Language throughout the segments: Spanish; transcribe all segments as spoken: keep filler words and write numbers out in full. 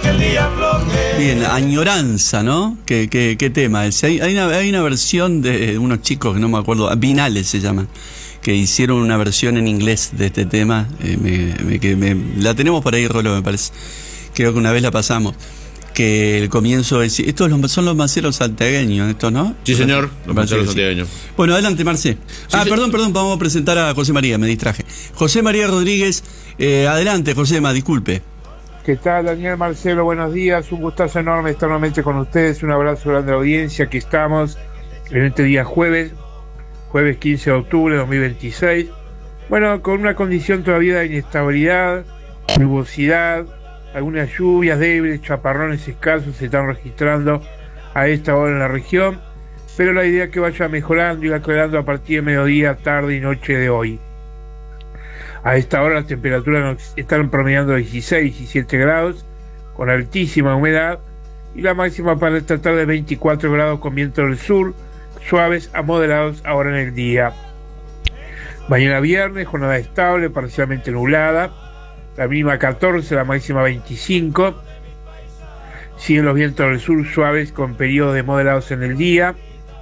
Bien, añoranza, ¿no? ¿Qué, qué, qué tema es? Hay, hay, una, hay una versión de unos chicos que no me acuerdo, Vinales se llama, que hicieron una versión en inglés de este tema. Eh, me, me, que me, la tenemos por ahí, Rolo, me parece. Creo que una vez la pasamos. Que el comienzo es... Estos son los maceros santiagueños, ¿estos no? Sí, señor, los maceros santiagueños. Bueno, adelante, Marce. Sí, ah, sí. perdón, perdón, vamos a presentar a José María, me distraje. José María Rodríguez, eh, adelante, Josema, disculpe. ¿Qué tal, Daniel, Marcelo? Buenos días, un gustazo enorme estar nuevamente con ustedes, un abrazo grande a la audiencia, aquí estamos en este día jueves, jueves quince de octubre de dos mil veintiséis, bueno, con una condición todavía de inestabilidad, nubosidad, algunas lluvias débiles, chaparrones escasos se están registrando a esta hora en la región, pero la idea es que vaya mejorando y aclarando a partir de mediodía, tarde y noche de hoy. A esta hora las temperaturas están promediando dieciséis, diecisiete grados, con altísima humedad, y la máxima para esta tarde veinticuatro grados con viento del sur, suaves a moderados ahora en el día. Mañana viernes, jornada estable, parcialmente nublada, la mínima catorce, la máxima veinticinco, siguen los vientos del sur suaves con periodos de moderados en el día.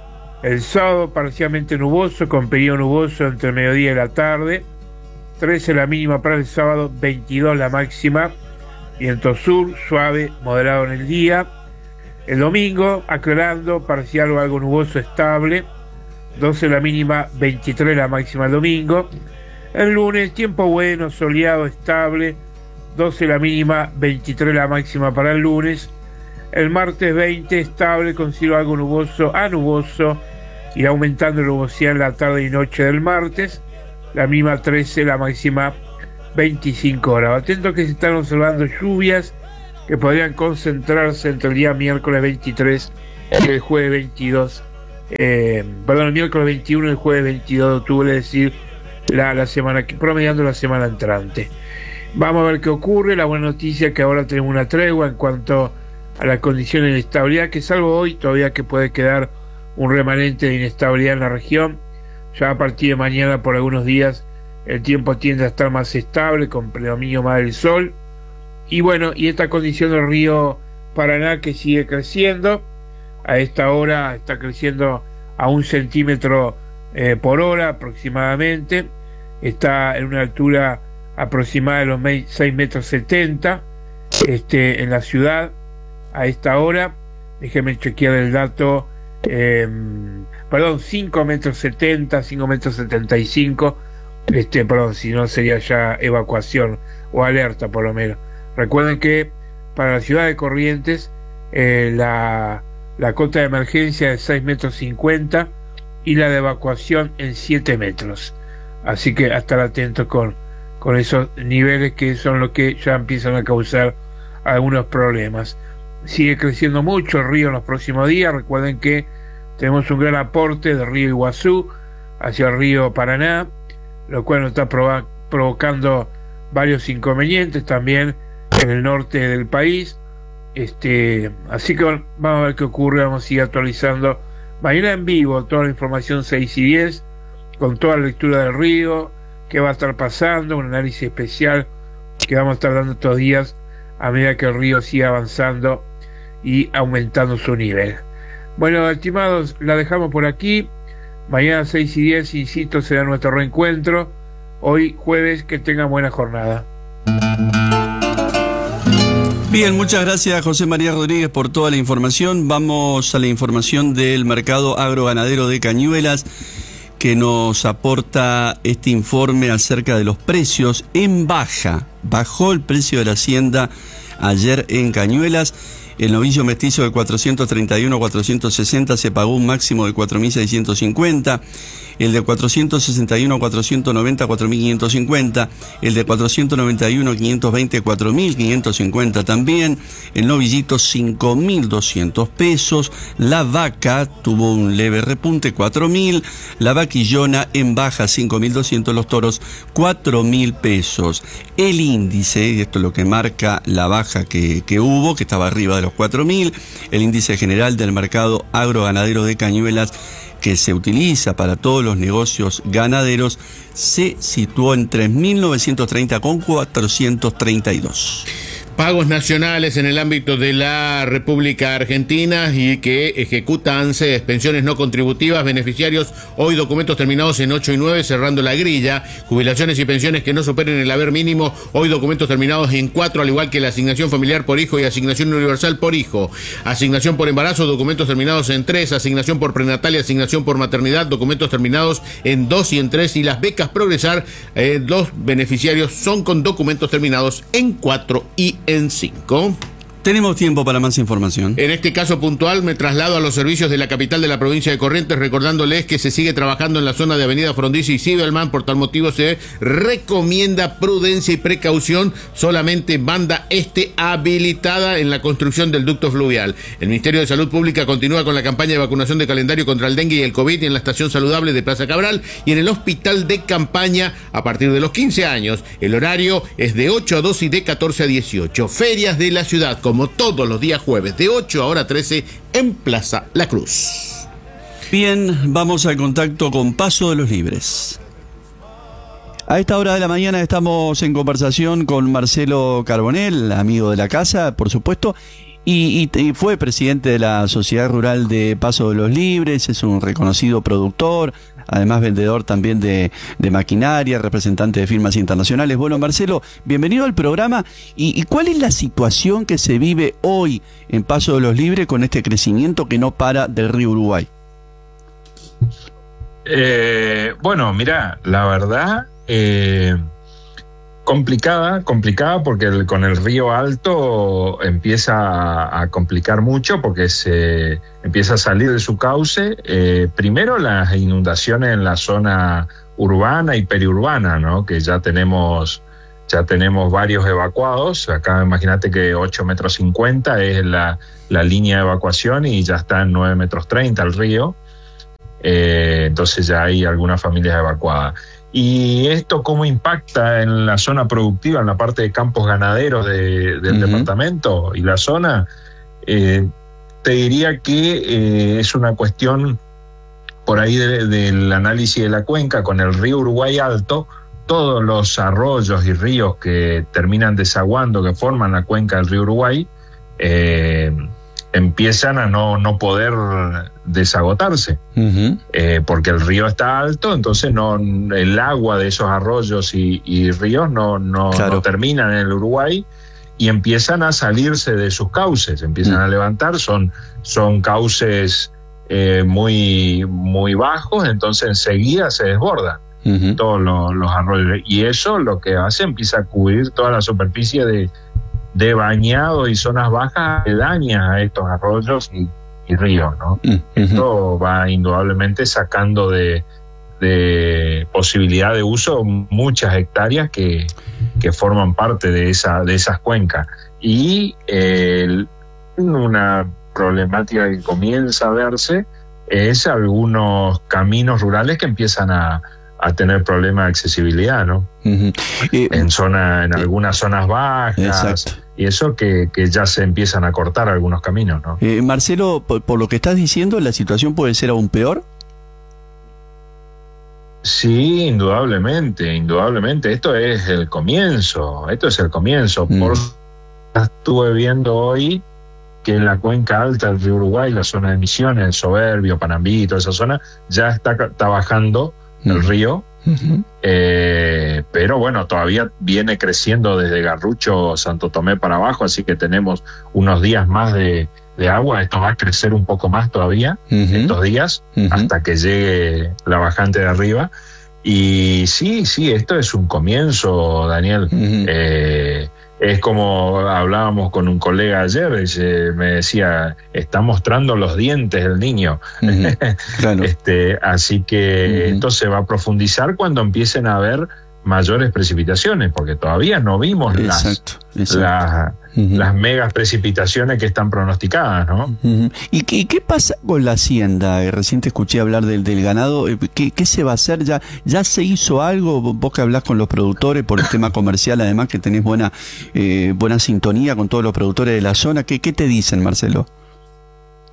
El sábado parcialmente nuboso, con periodo nuboso entre el mediodía y la tarde, trece la mínima para el sábado, veintidós la máxima, viento sur, suave, moderado en el día. El domingo, aclarando, parcial o algo nuboso estable, doce la mínima, veintitrés la máxima el domingo. El lunes, tiempo bueno, soleado, estable, doce la mínima, veintitrés la máxima para el lunes. El martes veinte, estable, con cielo algo nuboso a nuboso, irá aumentando la nubosidad en la tarde y noche del martes. La mínima trece, la máxima veinticinco horas. Atento que se están observando lluvias que podrían concentrarse entre el día miércoles veintitrés y el jueves veintidós, eh, perdón, el miércoles veintiuno y el jueves veintidós de octubre, es decir, la, la semana, promediando la semana entrante. Vamos a ver qué ocurre. La buena noticia es que ahora tenemos una tregua en cuanto a las condiciones de inestabilidad, que salvo hoy todavía que puede quedar un remanente de inestabilidad en la región. Ya a partir de mañana, por algunos días, el tiempo tiende a estar más estable, con predominio más del sol. Y bueno, y esta condición del río Paraná que sigue creciendo. A esta hora está creciendo a un centímetro eh, por hora aproximadamente. Está en una altura aproximada de los seis metros setenta este, en la ciudad. A esta hora, déjenme chequear el dato. Eh, perdón, cinco metros setenta, cinco metros setenta y cinco, este, perdón, si no sería ya evacuación o alerta por lo menos. Recuerden que para la ciudad de Corrientes eh, la, la cota de emergencia es seis metros cincuenta y la de evacuación en siete metros, así que a estar atentos con, con esos niveles que son los que ya empiezan a causar algunos problemas. Sigue creciendo mucho el río en los próximos días. Recuerden que tenemos un gran aporte del río Iguazú hacia el río Paraná, lo cual nos está provo- provocando varios inconvenientes también en el norte del país. Este, así que vamos a ver qué ocurre, vamos a seguir actualizando mañana en vivo toda la información seis y diez, con toda la lectura del río, qué va a estar pasando, un análisis especial que vamos a estar dando estos días a medida que el río siga avanzando y aumentando su nivel. Bueno, estimados, la dejamos por aquí. Mañana seis y diez, insisto, será nuestro reencuentro. Hoy jueves, que tengan buena jornada. Bien, muchas gracias José María Rodríguez por toda la información. Vamos a la información del mercado agroganadero de Cañuelas, que nos aporta este informe acerca de los precios en baja. Bajó el precio de la hacienda ayer en Cañuelas. El novillo mestizo de cuatrocientos treinta y uno a cuatrocientos sesenta se pagó un máximo de cuatro mil seiscientos cincuenta. El de cuatrocientos sesenta y uno a cuatrocientos noventa, cuatro mil quinientos cincuenta. El de cuatrocientos noventa y uno a quinientos veinte, cuatro mil quinientos cincuenta también. El novillito, cinco mil doscientos pesos. La vaca tuvo un leve repunte, cuatro mil. La vaquillona en baja, cinco mil doscientos. Los toros, cuatro mil pesos. El índice, y esto es lo que marca la baja que, que hubo, que estaba arriba de los cuatro mil. El índice general del mercado agroganadero de Cañuelas, que se utiliza para todos los negocios ganaderos, se situó en tres mil novecientos treinta con cuatrocientos treinta y dos. Pagos nacionales en el ámbito de la República Argentina y que ejecuta ANSES, pensiones no contributivas, beneficiarios, hoy documentos terminados en ocho y nueve, cerrando la grilla, jubilaciones y pensiones que no superen el haber mínimo, hoy documentos terminados en cuatro, al igual que la asignación familiar por hijo y asignación universal por hijo, asignación por embarazo, documentos terminados en tres, asignación por prenatal y asignación por maternidad, documentos terminados en dos y en tres, y las becas Progresar, eh, los beneficiarios son con documentos terminados en cuatro y en cinco. Tenemos tiempo para más información. En este caso puntual me traslado a los servicios de la capital de la provincia de Corrientes, recordándoles que se sigue trabajando en la zona de Avenida Frondizi y Sibelman. Por tal motivo se recomienda prudencia y precaución, solamente banda este habilitada en la construcción del ducto fluvial. El Ministerio de Salud Pública continúa con la campaña de vacunación de calendario contra el dengue y el COVID en la estación saludable de Plaza Cabral y en el hospital de campaña a partir de los quince años. El horario es de ocho a dos y de catorce a dieciocho. Ferias de la ciudad, como como todos los días jueves, de ocho a hora trece en Plaza La Cruz. Bien, vamos al contacto con Paso de los Libres. A esta hora de la mañana estamos en conversación con Marcelo Carbonell, amigo de la casa, por supuesto, y, y, y fue presidente de la Sociedad Rural de Paso de los Libres, es un reconocido productor, además vendedor también de, de maquinaria, representante de firmas internacionales. Bueno, Marcelo, bienvenido al programa. ¿Y, y cuál es la situación que se vive hoy en Paso de los Libres con este crecimiento que no para del río Uruguay? Eh, bueno, mira, la verdad, eh, complicada, complicada porque el, con el río Alto empieza a, a complicar mucho porque se empieza a salir de su cauce. Eh, primero las inundaciones en la zona urbana y periurbana, ¿no? Que ya tenemos, ya tenemos varios evacuados. Acá imagínate que ocho metros cincuenta es la, la línea de evacuación y ya está en nueve metros treinta el río. Eh, entonces ya hay algunas familias evacuadas. ¿Y esto cómo impacta en la zona productiva, en la parte de campos ganaderos de, del uh-huh. departamento y la zona? Eh, te diría que eh, es una cuestión por ahí de, del análisis de la cuenca con el río Uruguay Alto. Todos los arroyos y ríos que terminan desaguando, que forman la cuenca del río Uruguay, eh, empiezan a no, no poder desagotarse, uh-huh. eh, porque el río está alto, entonces no, el agua de esos arroyos y, y ríos no, no, claro. no terminan en el Uruguay y empiezan a salirse de sus cauces, empiezan uh-huh. a levantar, son, son cauces eh, muy, muy bajos, entonces enseguida se desbordan uh-huh. todos los, los arroyos, y eso lo que hace, empieza a cubrir toda la superficie de de bañados y zonas bajas que dañan a estos arroyos y, y ríos, ¿no? Uh-huh. Esto va indudablemente sacando de, de posibilidad de uso muchas hectáreas que, que forman parte de, esa, de esas cuencas. Y eh, una problemática que comienza a verse es algunos caminos rurales que empiezan a a tener problemas de accesibilidad, ¿no? Uh-huh. Eh, en zona, en algunas zonas bajas, exacto. Y eso que, que ya se empiezan a cortar algunos caminos, ¿no? Eh, Marcelo, por, por lo que estás diciendo, ¿la situación puede ser aún peor? Sí, indudablemente, indudablemente. Esto es el comienzo, esto es el comienzo. Mm. Por estuve viendo hoy que en la cuenca alta del río Uruguay, la zona de Misiones, el Soberbio, Panambí, toda esa zona, ya está, está bajando el río, uh-huh. eh, pero bueno, todavía viene creciendo desde Garrucho, Santo Tomé para abajo, así que tenemos unos días más de, de agua. Esto va a crecer un poco más todavía, uh-huh. estos días, uh-huh. hasta que llegue la bajante de arriba. Y sí, sí, esto es un comienzo, Daniel. Uh-huh. Eh, es como hablábamos con un colega ayer, ese me decía, está mostrando los dientes el niño. Uh-huh. Claro. este, así que uh-huh. esto se va a profundizar cuando empiecen a haber mayores precipitaciones, porque todavía no vimos exacto, las, exacto. Las, uh-huh. las megas precipitaciones que están pronosticadas, ¿no? Uh-huh. ¿Y qué, qué pasa con la hacienda? Recién te escuché hablar del, del ganado. ¿Qué, ¿Qué se va a hacer? ¿Ya, ¿Ya se hizo algo? Vos que hablás con los productores por el tema comercial, además que tenés buena, eh, buena sintonía con todos los productores de la zona. ¿Qué, qué te dicen, Marcelo?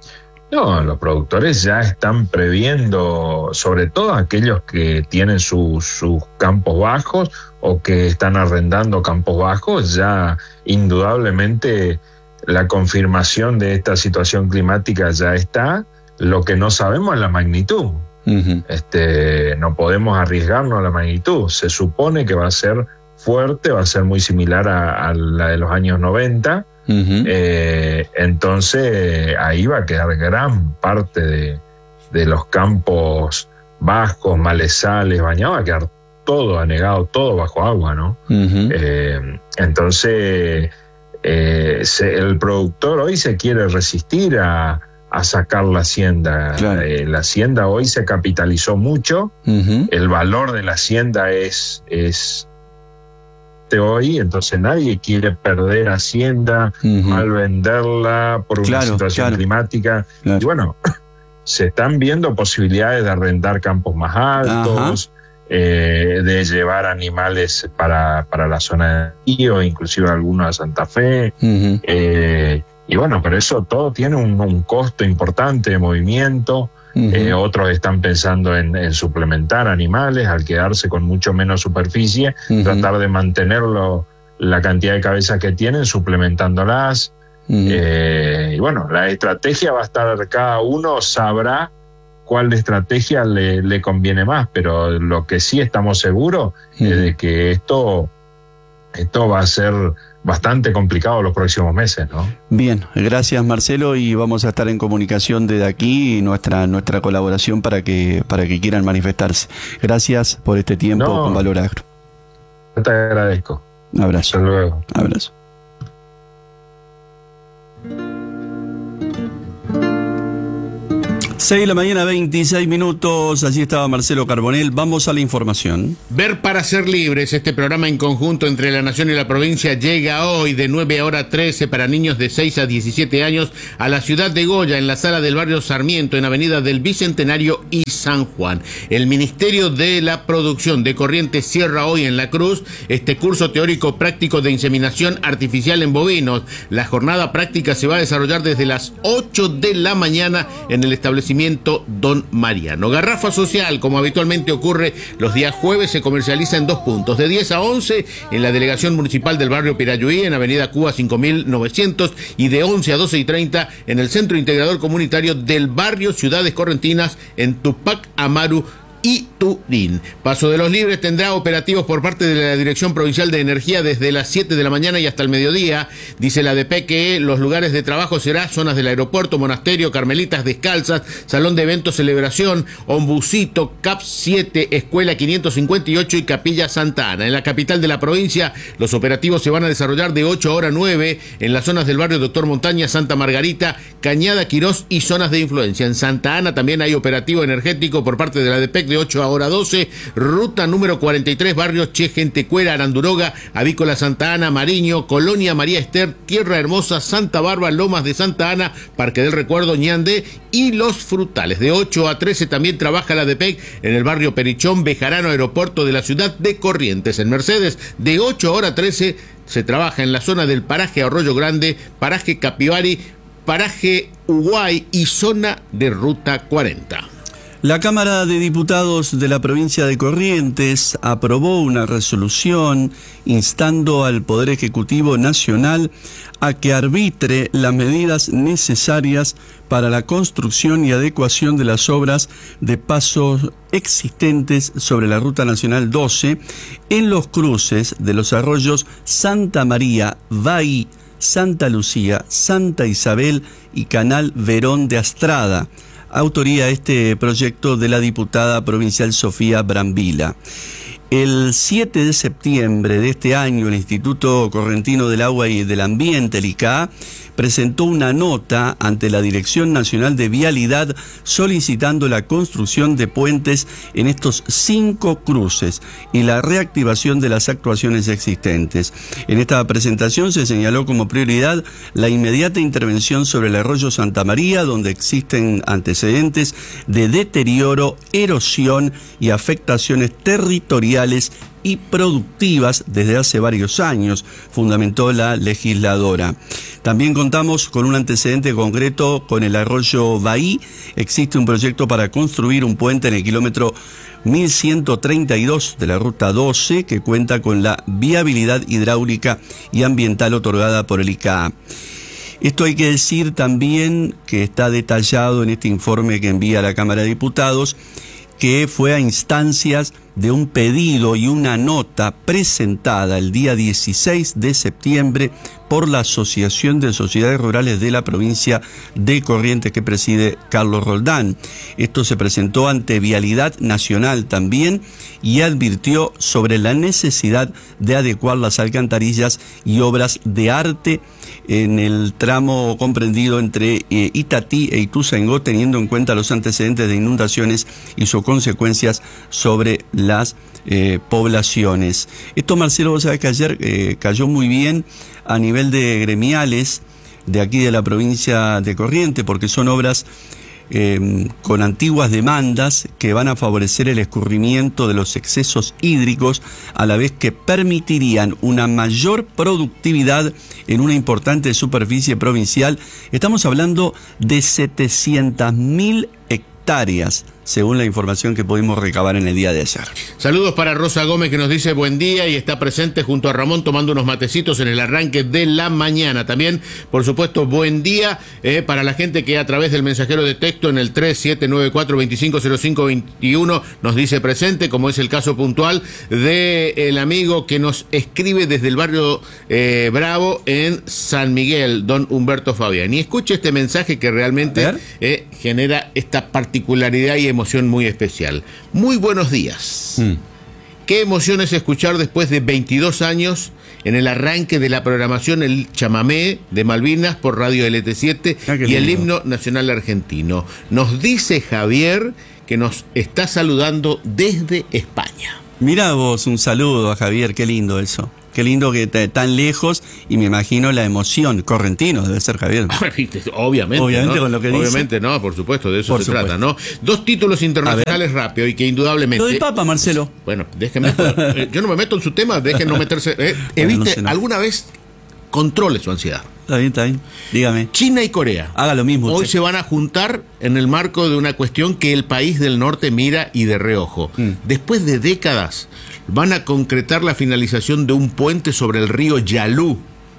No, los productores ya están previendo, sobre todo aquellos que tienen sus, sus campos bajos o que están arrendando campos bajos, ya indudablemente la confirmación de esta situación climática ya está. Lo que no sabemos es la magnitud. Uh-huh. Este, no podemos arriesgarnos a la magnitud. Se supone que va a ser fuerte, va a ser muy similar a, a la de los años noventa. Uh-huh. Eh, entonces ahí va a quedar gran parte de, de los campos bajos, malezales, bañados, va a quedar todo anegado, todo bajo agua, ¿no? Uh-huh. Eh, entonces eh, se, el productor hoy se quiere resistir a, a sacar la hacienda. Claro. Eh, la hacienda hoy se capitalizó mucho. Uh-huh. El valor de la hacienda es, es hoy, entonces nadie quiere perder hacienda, uh-huh. mal venderla por una claro, situación claro. climática. Claro. Y bueno, se están viendo posibilidades de arrendar campos más altos, eh, de llevar animales para, para la zona de Río, inclusive algunos a Santa Fe. Uh-huh. Eh, y bueno, pero eso todo tiene un, un costo importante de movimiento. Uh-huh. Eh, otros están pensando en, en suplementar animales al quedarse con mucho menos superficie, uh-huh. tratar de mantenerlo, la cantidad de cabezas que tienen, suplementándolas. Uh-huh. Eh, y bueno, la estrategia va a estar, cada uno sabrá cuál estrategia le, le conviene más, pero lo que sí estamos seguros uh-huh. es de que esto, esto va a ser bastante complicado los próximos meses, ¿no? Bien, gracias Marcelo, y vamos a estar en comunicación desde aquí, nuestra nuestra colaboración para que para que quieran manifestarse. Gracias por este tiempo no, con Valor Agro. Te agradezco. Un abrazo. Hasta luego. Abrazo. seis de la mañana, veintiséis minutos, allí estaba Marcelo Carbonell. Vamos a la información. Ver para ser libres, este programa en conjunto entre la Nación y la provincia, llega hoy de nueve a trece para niños de seis a diecisiete años a la ciudad de Goya, en la sala del barrio Sarmiento, en Avenida del Bicentenario y San Juan. El Ministerio de la Producción de Corrientes cierra hoy en La Cruz este curso teórico práctico de inseminación artificial en bovinos. La jornada práctica se va a desarrollar desde las ocho de la mañana en el establecimiento Don Mariano. Garrafa Social, como habitualmente ocurre los días jueves, se comercializa en dos puntos, de diez a once en la Delegación Municipal del Barrio Pirayuí, en Avenida Cuba cinco mil novecientos, y de once a doce y treinta en el Centro Integrador Comunitario del Barrio Ciudades Correntinas, en Tupac Amaru y Turín. Paso de los Libres tendrá operativos por parte de la Dirección Provincial de Energía desde las siete de la mañana y hasta el mediodía. Dice la A D P que los lugares de trabajo serán zonas del aeropuerto, monasterio, Carmelitas Descalzas, Salón de Eventos Celebración, Ombucito, C A P siete, Escuela quinientos cincuenta y ocho y Capilla Santa Ana. En la capital de la provincia, los operativos se van a desarrollar de ocho a nueve en las zonas del barrio Doctor Montaña, Santa Margarita, Cañada, Quirós y zonas de influencia. En Santa Ana también hay operativo energético por parte de la A D P de ocho a doce, ruta número cuarenta y tres, barrios Che, Gentecuera, Aranduroga, Avícola Santa Ana, Mariño, Colonia María Ester, Tierra Hermosa, Santa Bárbara, Lomas de Santa Ana, Parque del Recuerdo, Ñandé y Los Frutales. De ocho a trece también trabaja la A D P en el barrio Perichón, Bejarano, aeropuerto de la ciudad de Corrientes. En Mercedes, de ocho a trece se trabaja en la zona del paraje Arroyo Grande, paraje Capibari, paraje Uguay y zona de ruta cuarenta. La Cámara de Diputados de la provincia de Corrientes aprobó una resolución instando al Poder Ejecutivo Nacional a que arbitre las medidas necesarias para la construcción y adecuación de las obras de pasos existentes sobre la Ruta Nacional doce en los cruces de los arroyos Santa María, Bahí, Santa Lucía, Santa Isabel y Canal Verón de Astrada. Autoría este proyecto de la diputada provincial Sofía Brambila. El siete de septiembre de este año, el Instituto Correntino del Agua y del Ambiente, el I C A, presentó una nota ante la Dirección Nacional de Vialidad solicitando la construcción de puentes en estos cinco cruces y la reactivación de las actuaciones existentes. En esta presentación se señaló como prioridad la inmediata intervención sobre el arroyo Santa María, donde existen antecedentes de deterioro, erosión y afectaciones territoriales ambientales y productivas desde hace varios años, fundamentó la legisladora. También contamos con un antecedente concreto con el arroyo Bahí. Existe un proyecto para construir un puente en el kilómetro mil ciento treinta y dos de la ruta doce que cuenta con la viabilidad hidráulica y ambiental otorgada por el I C A A. Esto hay que decir también que está detallado en este informe que envía a la Cámara de Diputados, que fue a instancias de un pedido y una nota presentada el día dieciséis de septiembre por la Asociación de Sociedades Rurales de la provincia de Corrientes que preside Carlos Roldán. Esto se presentó ante Vialidad Nacional también y advirtió sobre la necesidad de adecuar las alcantarillas y obras de arte en el tramo comprendido entre eh, Itatí e Ituzaingó, teniendo en cuenta los antecedentes de inundaciones y sus consecuencias sobre las eh, poblaciones. Esto, Marcelo, vos sabés que ayer eh, cayó muy bien a nivel de gremiales de aquí de la provincia de Corrientes, porque son obras eh, con antiguas demandas que van a favorecer el escurrimiento de los excesos hídricos, a la vez que permitirían una mayor productividad en una importante superficie provincial. Estamos hablando de setecientas mil hectáreas, según la información que pudimos recabar en el día de ayer. Saludos para Rosa Gómez, que nos dice buen día y está presente junto a Ramón tomando unos matecitos en el arranque de la mañana. También, por supuesto, buen día eh, para la gente que a través del mensajero de texto en el tres siete nueve cuatro, dos cinco cero cinco dos uno nos dice presente, como es el caso puntual del amigo que nos escribe desde el barrio eh, Bravo en San Miguel, don Humberto Fabián. Y escuche este mensaje que realmente eh, genera esta particularidad y emoción muy especial. Muy buenos días. Mm. Qué emoción es escuchar después de veintidós años en el arranque de la programación el chamamé de Malvinas por Radio L T siete ah, y el himno nacional argentino. Nos dice Javier que nos está saludando desde España. Mirá vos, un saludo a Javier, qué lindo eso. Qué lindo que esté tan lejos, y me imagino la emoción. Correntino debe ser, Javier. Obviamente. Obviamente, ¿no? Con lo que Obviamente, dice. no, por supuesto, de eso por se supuesto. trata, ¿no? Dos títulos internacionales rápido y que indudablemente. Lo del Papa, Marcelo. Bueno, déjeme. eh, yo no me meto en su tema, déjenme no meterse. Eh, bueno, evite no sé, no. alguna vez controle su ansiedad. Está bien, está bien. Dígame. China y Corea. Haga lo mismo. Hoy usted. se van a juntar en el marco de una cuestión que el país del norte mira y de reojo. Mm. Después de décadas, van a concretar la finalización de un puente sobre el río Yalu,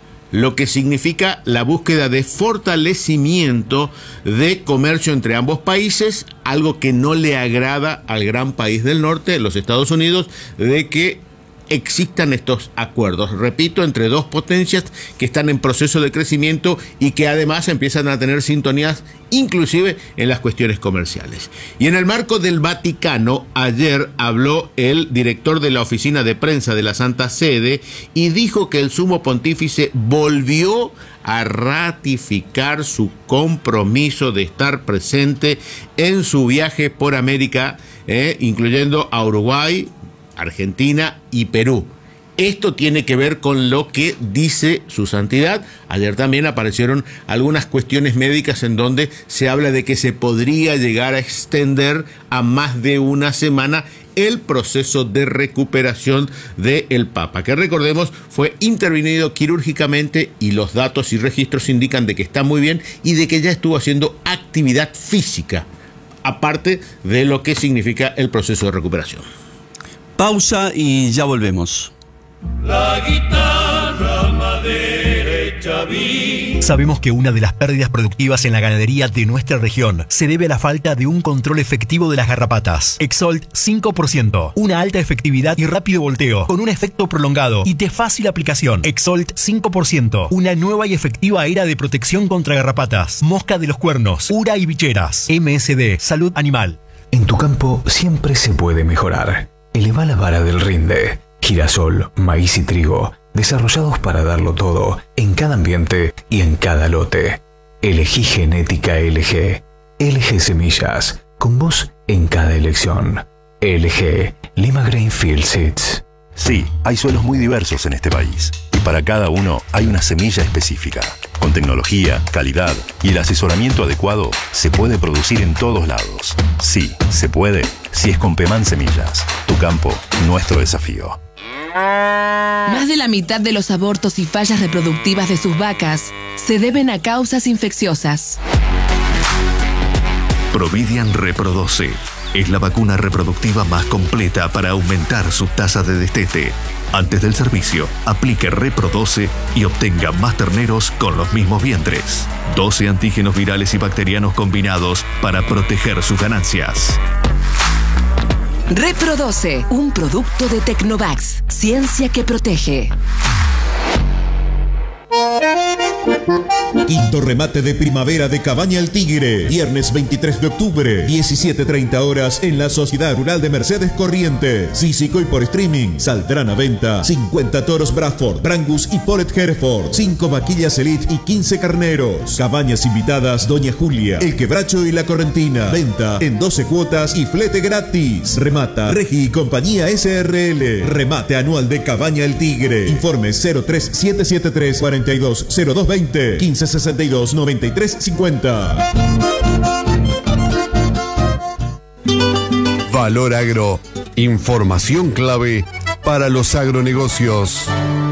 lo que significa la búsqueda de fortalecimiento de comercio entre ambos países, algo que no le agrada al gran país del norte, los Estados Unidos, de que existan estos acuerdos, repito, entre dos potencias que están en proceso de crecimiento y que además empiezan a tener sintonías inclusive en las cuestiones comerciales. Y en el marco del Vaticano, ayer habló el director de la oficina de prensa de la Santa Sede y dijo que el sumo pontífice volvió a ratificar su compromiso de estar presente en su viaje por América, eh, incluyendo a Uruguay, Argentina y Perú. Esto tiene que ver con lo que dice su santidad. Ayer también aparecieron algunas cuestiones médicas en donde se habla de que se podría llegar a extender a más de una semana el proceso de recuperación del Papa, que recordemos fue intervenido quirúrgicamente y los datos y registros indican de que está muy bien y de que ya estuvo haciendo actividad física, aparte de lo que significa el proceso de recuperación. Pausa y ya volvemos. La guitarra, madera hecha vino. Sabemos que una de las pérdidas productivas en la ganadería de nuestra región se debe a la falta de un control efectivo de las garrapatas. Exolt cinco por ciento, una alta efectividad y rápido volteo, con un efecto prolongado y de fácil aplicación. Exolt cinco por ciento, una nueva y efectiva era de protección contra garrapatas, mosca de los cuernos, ura y bicheras. M S D, Salud Animal. En tu campo siempre se puede mejorar. Eleva la vara del rinde. Girasol, maíz y trigo, desarrollados para darlo todo, en cada ambiente y en cada lote. Elegí Genética L G. L G Semillas, con vos en cada elección. L G, Lima Grainfield Seeds. Sí, hay suelos muy diversos en este país. Y Para cada uno hay una semilla específica. Con tecnología, calidad y el asesoramiento adecuado, se puede producir en todos lados. Sí, se puede, si es con Peman Semillas. Tu campo, nuestro desafío. Más de la mitad de los abortos y fallas reproductivas de sus vacas se deben a causas infecciosas. Providian Reprodoce es la vacuna reproductiva más completa para aumentar su tasa de destete. Antes del servicio, aplique Reprodoce y obtenga más terneros con los mismos vientres. doce antígenos virales y bacterianos combinados para proteger sus ganancias. Reprodoce, un producto de Tecnovax, ciencia que protege. Quinto remate de primavera de Cabaña El Tigre, viernes veintitrés de octubre, diecisiete treinta horas en la Sociedad Rural de Mercedes Corrientes. Físico y por streaming. Saldrán a venta cincuenta toros Bradford, Brangus y Polet Hereford, cinco vaquillas Elite y quince carneros. Cabañas invitadas Doña Julia, El Quebracho y La Correntina. Venta en doce cuotas y flete gratis. Remata Regi y Compañía S R L. Remate anual de Cabaña El Tigre. Informe cero tres siete siete tres cuatro dos cero dos veinte quince sesenta y dos noventa y tres cincuenta. Valor Agro, información clave para los agronegocios.